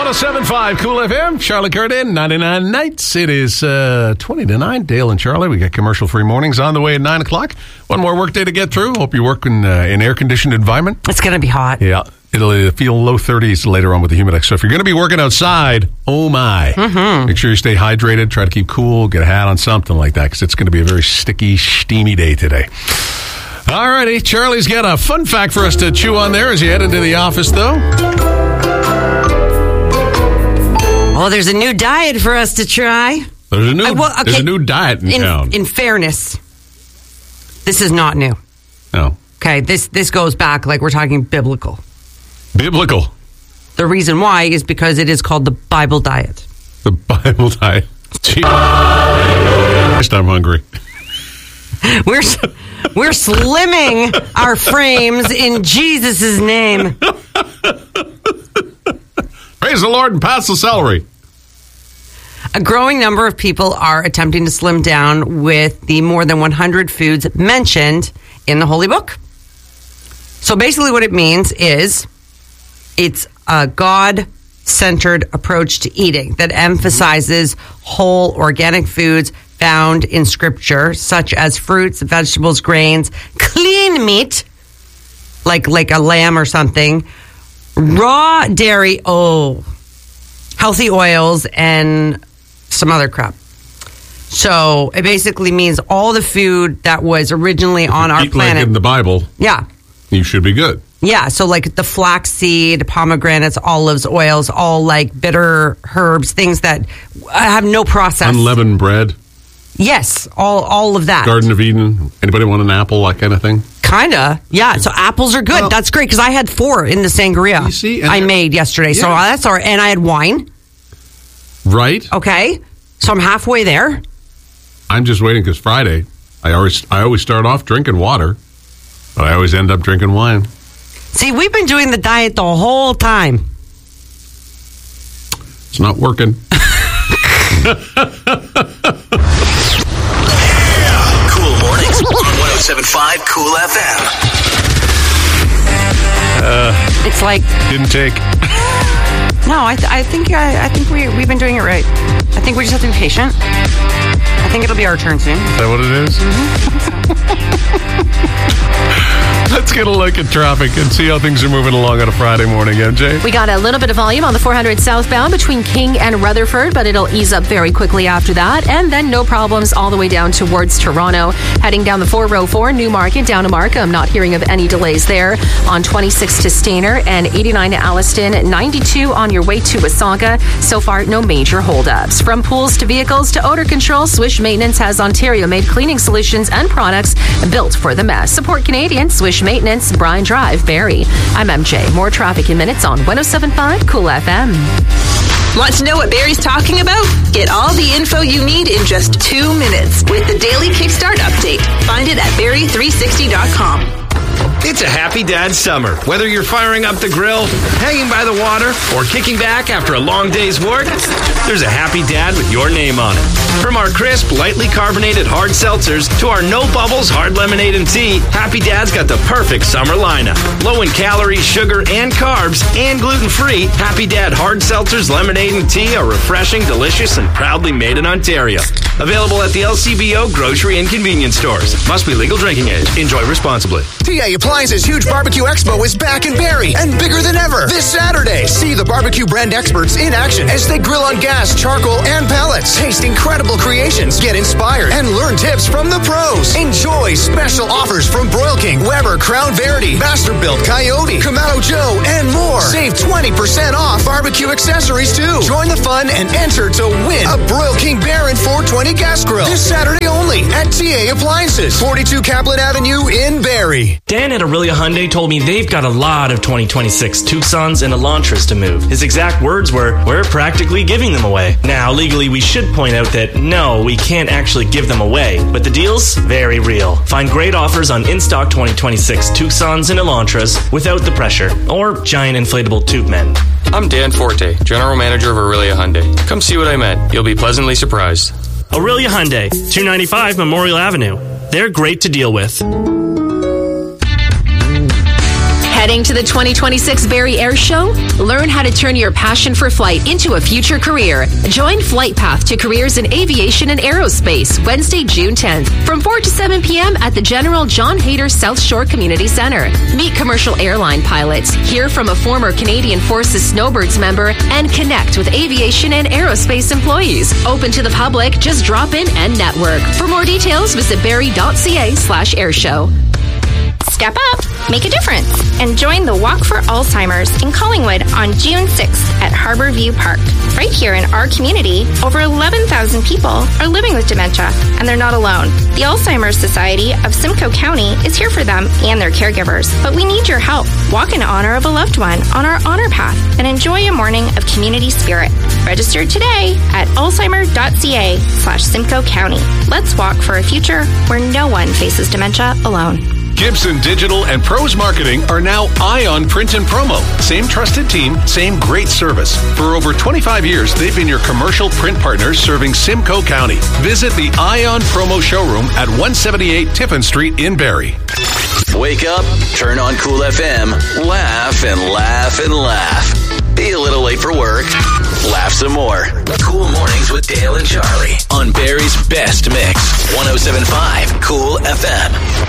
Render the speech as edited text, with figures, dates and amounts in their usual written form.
107.5 Cool FM, Charlie Curtin, 99 nights. It is 20 to 9. Dale and Charlie, we got commercial-free mornings on the way at 9 o'clock. One more workday to get through. Hope you work in an air-conditioned environment. It's going to be hot. Yeah, it'll feel low 30s later on with the Humidex. So if you're going to be working outside, oh my. Mm-hmm. Make sure you stay hydrated, try to keep cool, get a hat on, something like that, because it's going to be a very sticky, steamy day today. All righty, Charlie's got a fun fact for us to chew on there as you head into the office, though. Oh, there's a new diet for us to try. There's a new diet in town. In fairness, this is not new. No. Okay, this goes back, like we're talking biblical. Biblical. The reason why is because it is called the Bible diet. The Bible diet. Gee. I'm hungry. We're slimming our frames in Jesus' name. Praise the Lord and pass the celery. A growing number of people are attempting to slim down with the more than 100 foods mentioned in the Holy Book. So basically what it means is it's a God-centered approach to eating that emphasizes whole organic foods found in Scripture, such as fruits, vegetables, grains, clean meat, like a lamb or something, raw dairy, healthy oils, and some other crap. So it basically means all the food that was originally on our planet. Like in the Bible. Yeah. You should be good. Yeah, so like the flaxseed, pomegranates, olives, oils, all like bitter herbs, things that have no process. Unleavened bread. Yes, all of that. Garden of Eden. Anybody want an apple, that kind of thing? Kinda, yeah. So apples are good. Well, that's great because I had 4 in the sangria you see, I made yesterday. Yeah. So that's all right. And I had wine. Right. Okay. So I'm halfway there. I'm just waiting because Friday, I always start off drinking water, but I always end up drinking wine. See, we've been doing the diet the whole time. It's not working. Cool mornings on 107.5 Cool FM. It's like didn't take. No, I think we've been doing it right. I think we just have to be patient. I think it'll be our turn soon. Is that what it is? Let's get a look at traffic and see how things are moving along on a Friday morning, MJ. We got a little bit of volume on the 400 southbound between King and Rutherford, but it'll ease up very quickly after that. And then no problems all the way down towards Toronto. Heading down the 404 Newmarket down to Markham. Not hearing of any delays there. On 26 to Stainer and 89 to Alliston. 92 on your way to Wasaga. So far, no major holdups. From pools to vehicles to odor control, Swish Maintenance has Ontario-made cleaning solutions and products built for the mess. Support Canadian Swish Maintenance, Bryan Drive, Barrie. I'm MJ. More traffic in minutes on 107.5 Cool FM. Want to know what Barrie's talking about? Get all the info you need in just 2 minutes with the daily Kickstart update. Find it at Barrie360.com. It's a happy dad summer. Whether you're firing up the grill, hanging by the water, or kicking back after a long day's work, there's a happy dad with your name on it. From our crisp, lightly carbonated hard seltzers to our no bubbles hard lemonade and tea, Happy Dad's got the perfect summer lineup. Low in calories, sugar, and carbs, and gluten-free, Happy Dad hard seltzers, lemonade, and tea are refreshing, delicious, and proudly made in Ontario. Available at the LCBO grocery and convenience stores. Must be legal drinking age. Enjoy responsibly. TA Appliances Huge Barbecue Expo is back in Barrie and bigger than ever this Saturday. See the barbecue brand experts in action as they grill on gas, charcoal, and pellets. Taste incredible creations, get inspired, and learn tips from the pros. Enjoy special offers from Broil King, Weber, Crown Verity, Masterbuilt, Coyote, Kamado Joe, and more. Save 20% off barbecue accessories too. Join the fun and enter to win a Broil King Baron 420 gas grill this Saturday only at TA Appliances, 42 Kaplan Avenue in Barrie. Dan at Aurelia Hyundai told me they've got a lot of 2026 Tucsons and Elantras to move. His exact words were, "We're practically giving them away." Now, legally, we should point out that no, we can't actually give them away, but the deal's very real. Find great offers on in-stock 2026 Tucsons and Elantras without the pressure or giant inflatable tube men. I'm Dan Forte, General Manager of Aurelia Hyundai. Come see what I meant. You'll be pleasantly surprised. Aurelia Hyundai, 295 Memorial Avenue. They're great to deal with. Heading to the 2026 Barrie Air Show? Learn how to turn your passion for flight into a future career. Join Flight Path to Careers in Aviation and Aerospace, Wednesday, June 10th, from 4 to 7 p.m. at the General John Hayter South Shore Community Center. Meet commercial airline pilots, hear from a former Canadian Forces Snowbirds member, and connect with aviation and aerospace employees. Open to the public, just drop in and network. For more details, visit barrie.ca/airshow. Step up, make a difference, and join the Walk for Alzheimer's in Collingwood on June 6th at Harbourview Park. Right here in our community, over 11,000 people are living with dementia, and they're not alone. The Alzheimer's Society of Simcoe County is here for them and their caregivers, but we need your help. Walk in honor of a loved one on our Honor Path and enjoy a morning of community spirit. Register today at alzheimer.ca/Simcoe County. Let's walk for a future where no one faces dementia alone. Gibson Digital and Pros Marketing are now Ion Print and Promo. Same trusted team, same great service. For over 25 years, they've been your commercial print partners serving Simcoe County. Visit the Ion Promo showroom at 178 Tiffin Street in Barrie. Wake up, turn on Cool FM, laugh and laugh and laugh. Be a little late for work, laugh some more. Cool Mornings with Dale and Charlie on Barrie's best mix, 107.5 Cool FM.